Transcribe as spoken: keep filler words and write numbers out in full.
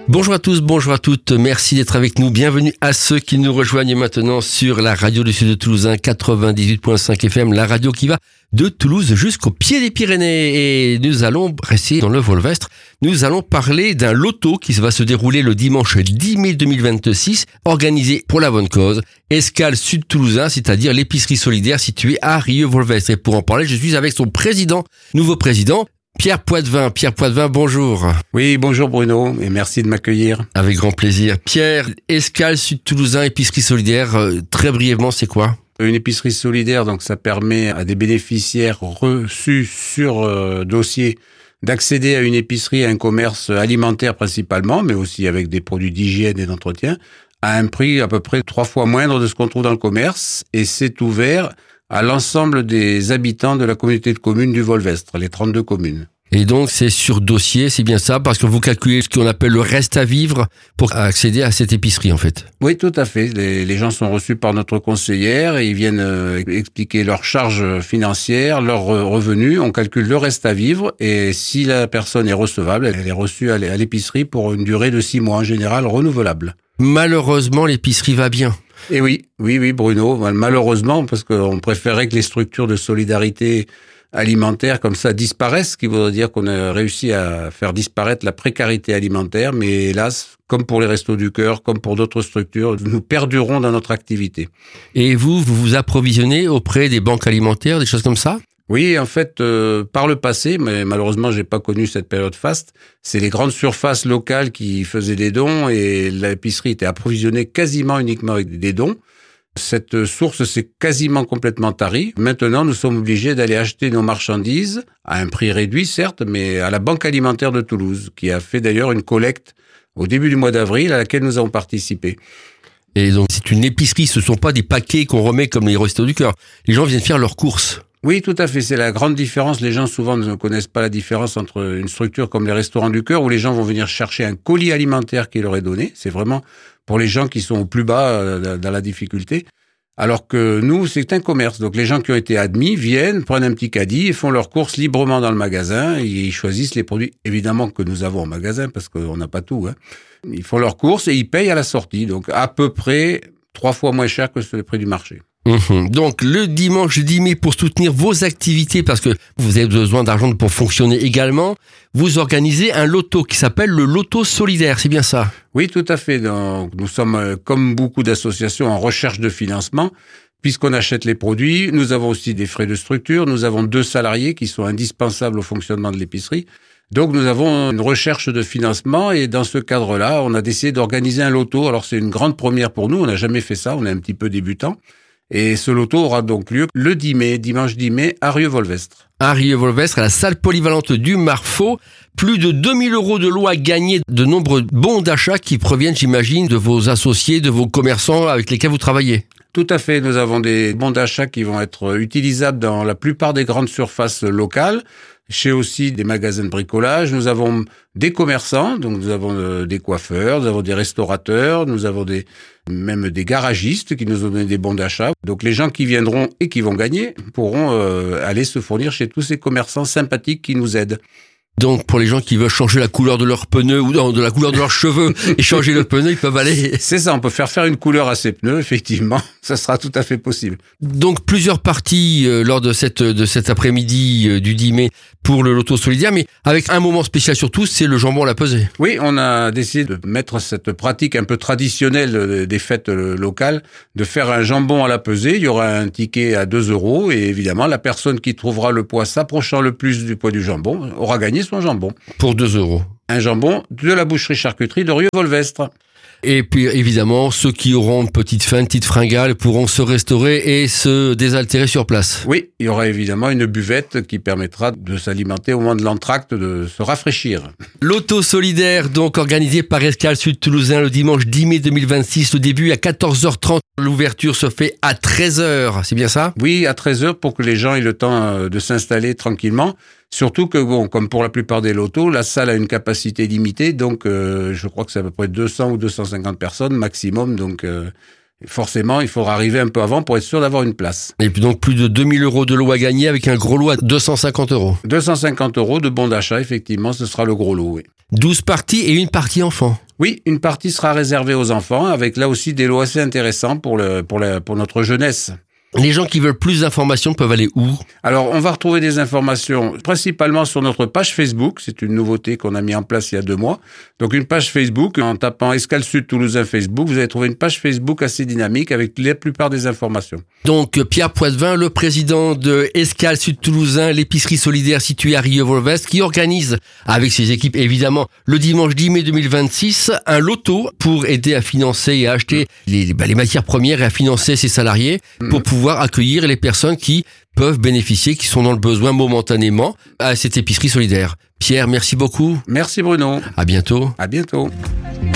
Bonjour à tous, bonjour à toutes, merci d'être avec nous. Bienvenue à ceux qui nous rejoignent maintenant sur la radio du Sud de Toulousain, quatre-vingt-dix-huit virgule cinq F M, la radio qui va de Toulouse jusqu'au pied des Pyrénées. Et nous allons rester dans le Volvestre. Nous allons parler d'un loto qui va se dérouler le dimanche dix mai deux mille vingt-six, organisé pour la bonne cause, Escale Sud Toulousain, c'est-à-dire l'épicerie solidaire située à Rieux-Volvestre. Et pour en parler, je suis avec son président, nouveau président, Pierre Poitvin. Pierre Poitvin, bonjour. Oui, bonjour Bruno, et merci de m'accueillir. Avec grand plaisir. Pierre, Escale Sud Toulousain, épicerie solidaire, euh, très brièvement, c'est quoi ? Une épicerie solidaire, donc ça permet à des bénéficiaires reçus sur euh, dossier d'accéder à une épicerie, à un commerce alimentaire principalement, mais aussi avec des produits d'hygiène et d'entretien, à un prix à peu près trois fois moindre de ce qu'on trouve dans le commerce, et c'est ouvert à l'ensemble des habitants de la communauté de communes du Volvestre, les trente-deux communes. Et donc, c'est sur dossier, c'est bien ça, parce que vous calculez ce qu'on appelle le reste à vivre pour accéder à cette épicerie, en fait. Oui, tout à fait. Les, les gens sont reçus par notre conseillère et ils viennent euh, expliquer leurs charges financières, leurs revenus. On calcule le reste à vivre et si la personne est recevable, elle est reçue à l'épicerie pour une durée de six mois, en général renouvelable. Malheureusement, l'épicerie va bien. Et oui, oui, oui, Bruno, malheureusement, parce qu'on préférait que les structures de solidarité alimentaire comme ça disparaissent, ce qui voudrait dire qu'on a réussi à faire disparaître la précarité alimentaire, mais hélas, comme pour les Restos du Cœur, comme pour d'autres structures, nous perdurons dans notre activité. Et vous, vous vous approvisionnez auprès des banques alimentaires, des choses comme ça ? Oui, en fait, euh, par le passé, mais malheureusement, j'ai pas connu cette période faste, c'est les grandes surfaces locales qui faisaient des dons et l'épicerie était approvisionnée quasiment uniquement avec des dons. Cette source s'est quasiment complètement tarie. Maintenant, nous sommes obligés d'aller acheter nos marchandises à un prix réduit, certes, mais à la Banque alimentaire de Toulouse, qui a fait d'ailleurs une collecte au début du mois d'avril à laquelle nous avons participé. Et donc, c'est une épicerie, ce ne sont pas des paquets qu'on remet comme les Restos du Cœur. Les gens viennent faire leurs courses. Oui, tout à fait. C'est la grande différence. Les gens, souvent, ne connaissent pas la différence entre une structure comme les Restaurants du Cœur, où les gens vont venir chercher un colis alimentaire qui leur est donné. C'est vraiment pour les gens qui sont au plus bas euh, dans la difficulté. Alors que nous, c'est un commerce. Donc, les gens qui ont été admis viennent, prennent un petit caddie et font leurs courses librement dans le magasin. Et ils choisissent les produits, évidemment, que nous avons au magasin, parce qu'on n'a pas tout, hein. Ils font leurs courses et ils payent à la sortie. Donc, à peu près trois fois moins cher que le prix du marché. Mmh. Donc le dimanche dix mai, pour soutenir vos activités, parce que vous avez besoin d'argent pour fonctionner également, vous organisez un loto qui s'appelle le loto solidaire, c'est bien ça ? Oui, tout à fait. Donc, nous sommes, comme beaucoup d'associations, en recherche de financement. Puisqu'on achète les produits, nous avons aussi des frais de structure, nous avons deux salariés qui sont indispensables au fonctionnement de l'épicerie. Donc nous avons une recherche de financement et dans ce cadre-là, on a décidé d'organiser un loto. Alors c'est une grande première pour nous, on n'a jamais fait ça, on est un petit peu débutant. Et ce loto aura donc lieu le dix mai, dimanche dix mai, à Rieux-Volvestre. À Rieux-Volvestre, à la salle polyvalente du Marfaux. Plus de deux mille euros de lots à gagner, de nombreux bons d'achat qui proviennent, j'imagine, de vos associés, de vos commerçants avec lesquels vous travaillez. Tout à fait. Nous avons des bons d'achat qui vont être utilisables dans la plupart des grandes surfaces locales. Chez aussi des magasins de bricolage. Nous avons des commerçants, donc nous avons des coiffeurs, nous avons des restaurateurs, nous avons des, même des garagistes qui nous ont donné des bons d'achat. Donc les gens qui viendront et qui vont gagner pourront euh, aller se fournir chez tous ces commerçants sympathiques qui nous aident. Donc, pour les gens qui veulent changer la couleur de leurs pneus ou non, de la couleur de leurs cheveux et changer le pneu, ils peuvent aller... C'est ça, on peut faire faire une couleur à ces pneus, effectivement. Ça sera tout à fait possible. Donc, plusieurs parties euh, lors de cette de cet après-midi euh, du dix mai pour le loto solidaire, mais avec un moment spécial surtout, c'est le jambon à la pesée. Oui, on a décidé de mettre cette pratique un peu traditionnelle des fêtes locales, de faire un jambon à la pesée. Il y aura un ticket à deux euros et évidemment, la personne qui trouvera le poids s'approchant le plus du poids du jambon aura gagné son jambon. Pour deux euros. Un jambon de la boucherie-charcuterie de Rieux-Volvestre. Et puis évidemment, ceux qui auront une petite faim, une petite fringale pourront se restaurer et se désaltérer sur place. Oui, il y aura évidemment une buvette qui permettra de s'alimenter au moment de l'entracte, de se rafraîchir. Loto solidaire, donc organisé par Escale Sud Toulousain le dimanche dix mai deux mille vingt-six. Le début à quatorze heures trente. L'ouverture se fait à treize heures, c'est bien ça ? Oui, à treize heures pour que les gens aient le temps de s'installer tranquillement. Surtout que, bon, comme pour la plupart des lotos, la salle a une capacité limitée, donc euh, je crois que c'est à peu près deux cents ou deux cent cinquante personnes maximum, donc euh, forcément, il faudra arriver un peu avant pour être sûr d'avoir une place. Et puis donc plus de deux mille euros de lot à gagner avec un gros lot à deux cent cinquante euros. deux cent cinquante euros de bon d'achat, effectivement, ce sera le gros lot, oui. douze parties et une partie enfant. Oui, une partie sera réservée aux enfants, avec là aussi des lots assez intéressants pour, le, pour, la, pour notre jeunesse. Les gens qui veulent plus d'informations peuvent aller où? Alors, on va retrouver des informations principalement sur notre page Facebook. C'est une nouveauté qu'on a mis en place il y a deux mois. Donc, une page Facebook, en tapant Escale Sud Toulousain Facebook, vous allez trouver une page Facebook assez dynamique avec la plupart des informations. Donc, Pierre Poitvin, le président de Escale Sud Toulousain, l'épicerie solidaire située à Rieux-Volvest, qui organise, avec ses équipes évidemment, le dimanche dix mai deux mille vingt-six, un loto pour aider à financer et à acheter les, bah, les matières premières et à financer ses salariés pour pouvoir pouvoir accueillir les personnes qui peuvent bénéficier, qui sont dans le besoin momentanément à cette épicerie solidaire. Pierre, merci beaucoup. Merci Bruno. À bientôt. À bientôt.